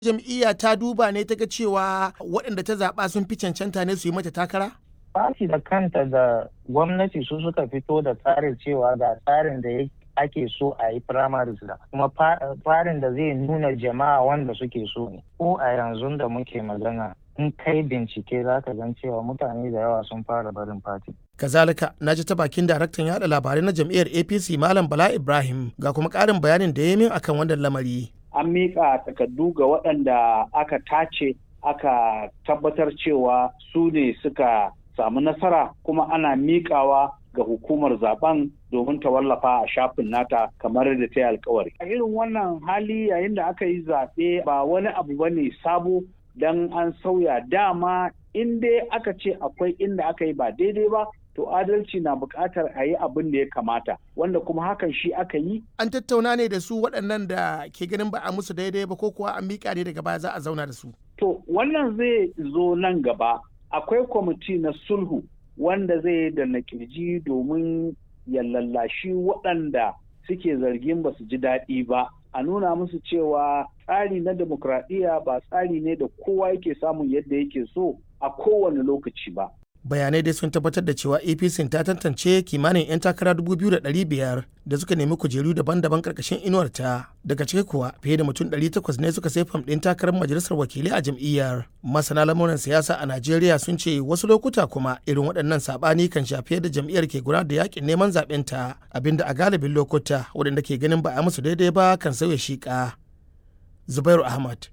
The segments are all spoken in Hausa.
jam'iyya ta duba ne ta ga cewa waɗanda ta zaɓa sun fi cancanta ne su yi mata takara? Fati da kanta da gwamnati su suka fito da tsarin cewa ga tsarin da ake so a yi primaries da kuma tsarin da zai nuna jama'a wanda suke so ne. Ko a yanzu da muke magana in kai bincike za ka gan cewa mutane da yawa sun fara barin fati. Kazalika na ji ta bakin daraktan yaɗa labarai na jam'iyyar APC Malam Bala Ibrahim ga kuma ƙarin bayanin da ya min akan wannan lamari. An miƙa takardu ga waɗanda aka tace aka tabbatar cewa su ne suka samu nasara kuma ana miƙawa ga hukumar zaben domin ta wallafa a shafin nata kamar da ta yi alkawari. A irin wannan hali yayin da aka yi zaɓe ba wani abu ba ne sabo don an sauya dama in dai aka ce akwai inda aka yi ba daidai ba to adalci na buƙatar a yi abin da ya kamata wanda kuma hakan shi aka yi. An tattauna ne da su waɗannan da ke ganin ba a musu daidai ba ko kuwa an miƙa ne daga baya za a zauna da su. To wannan zai zo nan gaba. Akwai kwamiti na sulhu wanda zai yi da nakirji domin ya lallashi waɗanda suke zargin ba su ji daɗi ba a nuna musu cewa tsari na demokradiyya ba tsari ne da kowa yake samun yadda yake so a kowane lokaci ba. Bayanai dai sun tabbatar da cewa APC ta tantance kimanin 'yan takara 2,500 da suka nemi kujeru daban-daban karkashin inuwarta. Daga ciki kuwa fiye da mutum 800 ne suka sai fam ɗin takarar majalisar wakilai a jam'iyyar. Masana lamuran siyasa a Najeriya sun ce wasu lokuta kuma irin waɗannan saɓani kan shafi yadda jam'iyyar ke gudanar da yakin neman zaɓen ta, abinda a galibin lokuta waɗanda ke ganin ba a musu daidai ba kan sauya shiƙa. Zubairu Ahmad,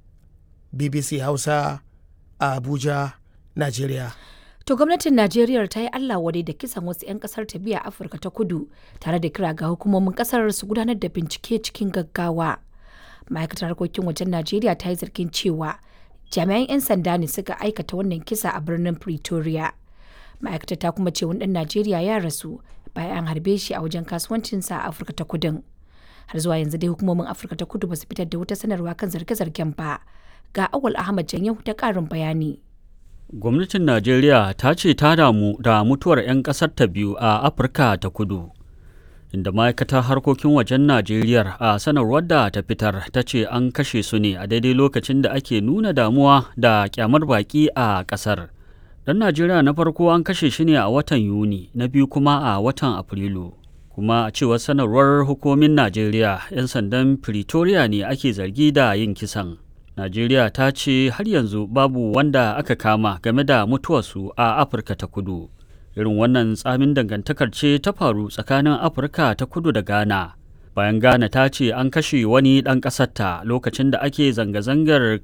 BBC Hausa, a Abuja, Najeriya. To gwamnatin Najeriya ta yi Allah wadai da kisan wasu 'yan kasar ta biya Afirka ta Kudu tare da kira ga hukumomin kasar su gudanar da bincike cikin gaggawa. Ma'aikatar harkokin wajen Najeriya ta yi zargin cewa jami'an 'yan sanda ne suka aikata wannan kisa a birnin Pretoria. Ma'aikatar ta kuma ce wani ɗan Najeriya ya rasu bayan an harbe shi a wajen kasuwancinsa a Afirka ta Kudun. Har zuwa yanzu dai hukumomin Afirka ta Kudu ba su fitar da wata sanarwa kan zarge-zargen ba. Ga Awal Ahmad Janyahu da ƙarin bayani. Gwamnatin Najeriya ta ce ta damu da mutuwar 'yan ƙasar ta biyu a Afirka ta Kudu, inda ma'aikatar harkokin wajen Najeriya a sanarwar da ta fitar ta ce an kashe su ne a daidai lokacin da ake nuna damuwa da kyamar baƙi a ƙasar. Ɗan Najeriya na farko an kashe shi ne a watan Yuni, na biyu kuma a watan Afrilu. Kuma a cewar sanarwar hukumomin Najeriya, 'yan sandan Pretoria ne ake zargi da yin kisan. Najeriya ta ce har yanzu babu wanda aka kama game da mutuwarsu a Afirka ta Kudu. Irin wannan tsamin dangantakar ce ta faru tsakanin Afirka ta Kudu da Ghana. Bayan Ghana ta ce an kashe wani ɗan ƙasarta lokacin da ake zanga-zangar